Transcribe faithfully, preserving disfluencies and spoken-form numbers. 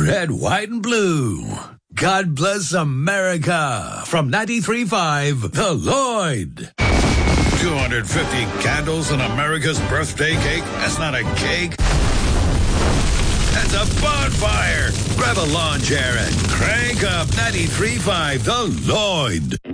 Red, white, and blue. God bless America. From ninety-three point five, The Lloyd. two hundred fifty candles on America's birthday cake? That's not a cake. That's a bonfire. Grab a lawn chair and crank up ninety-three point five, The Lloyd.